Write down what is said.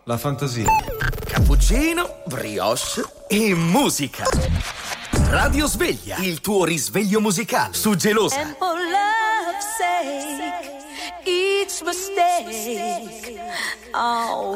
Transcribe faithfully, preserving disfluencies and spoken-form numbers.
la fantasia. Cappuccino, brioche e musica. Radio Sveglia, il tuo risveglio musicale su Gelosa. And for love's sake, each mistake, oh.